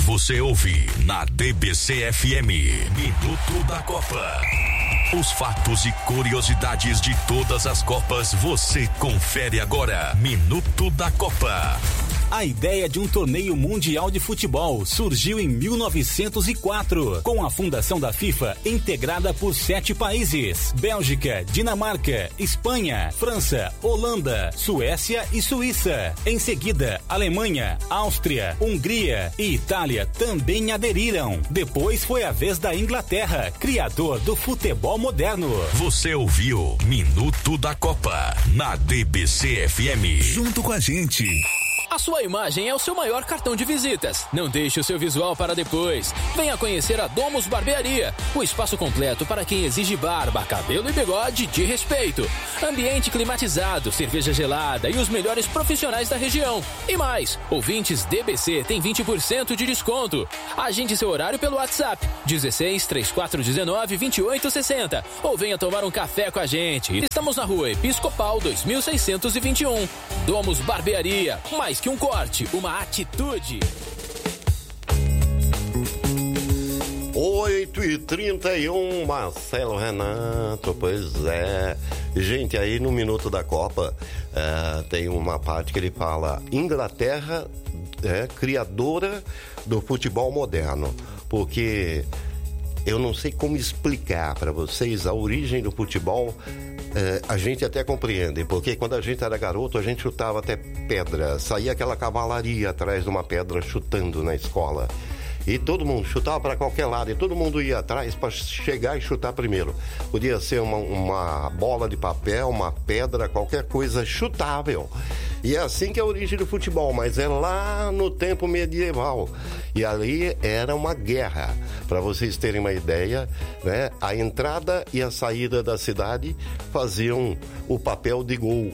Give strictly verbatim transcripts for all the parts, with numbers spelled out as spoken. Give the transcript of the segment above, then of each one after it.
você ouve na D B C F M. Minuto da Copa. Os fatos e curiosidades de todas as Copas você confere agora. Minuto da Copa. A ideia de um torneio mundial de futebol surgiu em mil novecentos e quatro, com a fundação da FIFA integrada por sete países: Bélgica, Dinamarca, Espanha, França, Holanda, Suécia e Suíça. Em seguida, Alemanha, Áustria, Hungria e Itália também aderiram. Depois foi a vez da Inglaterra, criador do futebol moderno. Você ouviu Minuto da Copa na D B C F M. Junto com a gente. A sua imagem é o seu maior cartão de visitas. Não deixe o seu visual para depois. Venha conhecer a Domus Barbearia, o espaço completo para quem exige barba, cabelo e bigode de respeito. Ambiente climatizado, cerveja gelada e os melhores profissionais da região. E mais, ouvintes D B C tem vinte por cento de desconto. Agende seu horário pelo WhatsApp dezesseis, trinta e quatro, dezenove, vinte e oito, sessenta ou venha tomar um café com a gente. Estamos na rua Episcopal dois mil seiscentos e vinte e um. Domus Barbearia, mais que um corte, uma atitude. oito e trinta e um, Marcelo Renato, pois é. Gente, aí no Minuto da Copa é, tem uma parte que ele fala: Inglaterra é criadora do futebol moderno, porque eu não sei como explicar para vocês a origem do futebol. É, a gente até compreende, porque quando a gente era garoto, a gente chutava até pedra, saía aquela cavalaria atrás de uma pedra chutando na escola. E todo mundo chutava para qualquer lado, e todo mundo ia atrás para chegar e chutar primeiro. Podia ser uma, uma bola de papel, uma pedra, qualquer coisa chutável. E é assim que é a origem do futebol, mas é lá no tempo medieval. E ali era uma guerra. Para vocês terem uma ideia, né? A entrada e a saída da cidade faziam o papel de gol.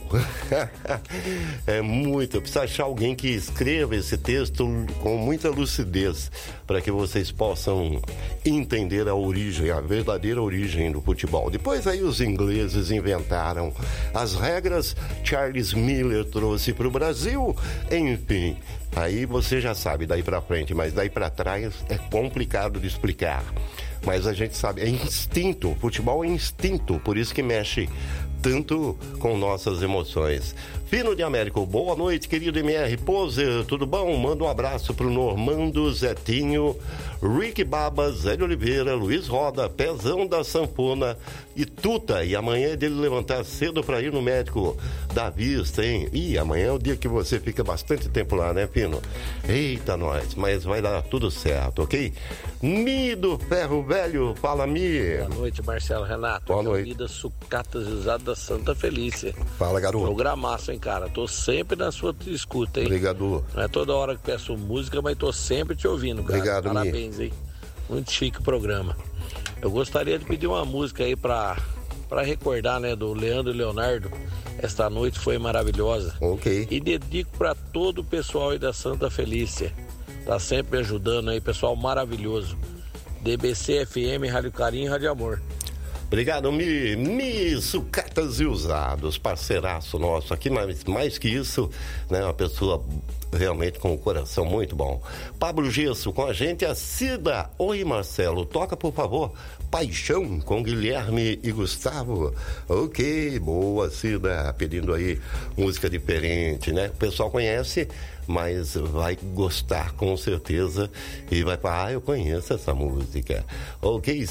É muito. Precisa achar alguém que escreva esse texto com muita lucidez, para que vocês possam entender a origem, a verdadeira origem do futebol. Depois aí os ingleses inventaram as regras, Charles Miller trouxe para o Brasil, enfim, aí você já sabe daí para frente, mas daí para trás é complicado de explicar. Mas a gente sabe, é instinto, futebol é instinto, por isso que mexe tanto com nossas emoções. Fino de Américo, boa noite, querido M R Poser, tudo bom? Manda um abraço pro Normando, Zetinho, Rick Baba, Zé de Oliveira, Luiz Roda, Pezão da Sanfona e Tuta. E amanhã é dele levantar cedo pra ir no médico da vista, hein? Ih, amanhã é o dia que você fica bastante tempo lá, né, Fino? Eita, nós, mas vai dar tudo certo, ok? Mi do Ferro Velho, fala Mi. Boa noite, Marcelo Renato. Boa noite. Vida Sucatas Usadas da Santa Felícia. Fala, garoto. Programaço, hein, cara? Tô sempre na sua escuta, hein? Obrigado. Não é toda hora que peço música, mas tô sempre te ouvindo, cara. Obrigado, parabéns, Mi. Hein? Muito chique o programa. Eu gostaria de pedir uma música aí pra, pra recordar, né, do Leandro e Leonardo. Esta noite foi maravilhosa. Ok. E dedico pra todo o pessoal aí da Santa Felícia. Tá sempre me ajudando aí, pessoal maravilhoso. D B C F M, Rádio Carinho e Rádio Amor. Obrigado, Mi. Mi Sucatas e Usados, parceiraço nosso aqui, mas mais que isso, né, uma pessoa realmente com um coração muito bom. Pablo Gesso com a gente, a Cida. Oi, Marcelo, toca, por favor, Paixão com Guilherme e Gustavo. Ok, boa, Cida, pedindo aí música diferente, né? O pessoal conhece, mas vai gostar com certeza e vai falar: ah, eu conheço essa música. Ok,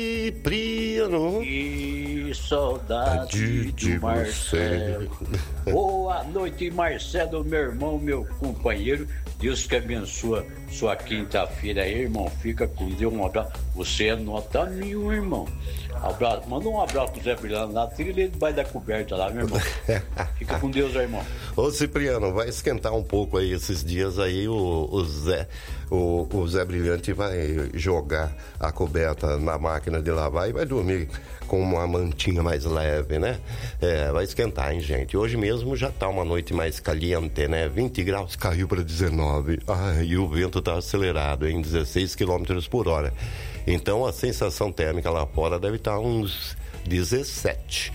Cipriano. Que saudade de Marcelo. Boa noite, Marcelo, meu irmão, meu companheiro. Deus que abençoe sua quinta-feira aí, irmão. Fica com Deus, um abraço. Você é nota mil, irmão. Abraço. Manda um abraço pro Zé Brilhante lá, tira ele debaixo da coberta lá, meu irmão. Fica com Deus aí, irmão. Ô, Cipriano, vai esquentar um pouco aí esses dias aí, o, o Zé o, o Zé Brilhante vai jogar a coberta na máquina de lavar e vai dormir com uma mantinha mais leve, né? É, vai esquentar, hein, gente? Hoje mesmo já tá uma noite mais caliente, né? vinte graus, caiu para dezenove. Ai, e o vento tá acelerado, em dezesseis quilômetros por hora. Então a sensação térmica lá fora deve estar uns dezessete.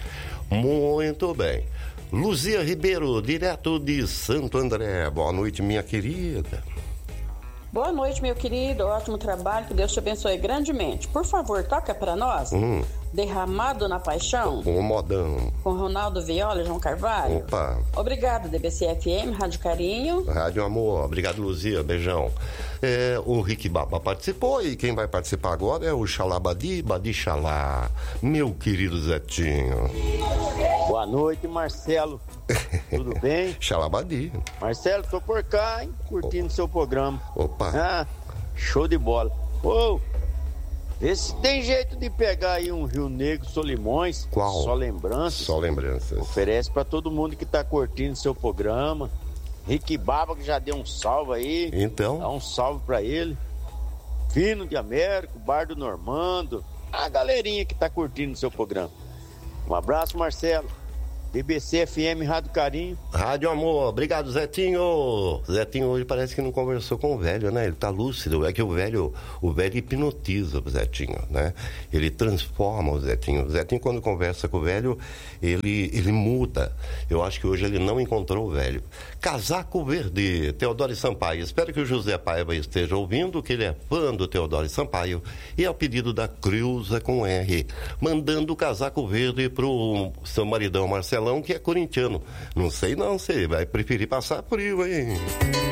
Muito bem. Luzia Ribeiro, direto de Santo André. Boa noite, minha querida. Boa noite, meu querido. Ótimo trabalho. Que Deus te abençoe grandemente. Por favor, toca pra nós. Hum. Derramado na Paixão. Um modão. Com Ronaldo Viola e João Carvalho. Opa. Obrigado, D B C F M, Rádio Carinho. Rádio Amor. Obrigado, Luzia. Beijão. É, o Rick Baba participou e quem vai participar agora é o Xalabadi Badi Xalá. Meu querido Zetinho. Boa noite, Marcelo. Tudo bem? Xalabadi. Marcelo, tô por cá, hein? Curtindo o seu programa. Opa. Ah, show de bola. Ô, vê se tem jeito de pegar aí um Rio Negro Solimões. Qual? Só lembranças. Só lembranças. Oferece pra todo mundo que tá curtindo o seu programa. Rick Baba, que já deu um salve aí. Então. Dá um salve pra ele. Fino de Américo, Bar do Normando. A galerinha que tá curtindo o seu programa. Um abraço, Marcelo. D B C F M, Rádio Carinho. Rádio Amor, obrigado, Zetinho. Zetinho hoje parece que não conversou com o velho, né? Ele tá lúcido, é que o velho, o velho hipnotiza o Zetinho, né? Ele transforma o Zetinho. O Zetinho, quando conversa com o velho, ele, ele muda. Eu acho que hoje ele não encontrou o velho. Casaco Verde, Teodoro Sampaio. Espero que o José Paiva esteja ouvindo, que ele é fã do Teodoro Sampaio. E é o pedido da Creuza com R, mandando o casaco verde pro seu maridão Marcelo, que é corintiano. Não sei não, você vai preferir passar frio, hein?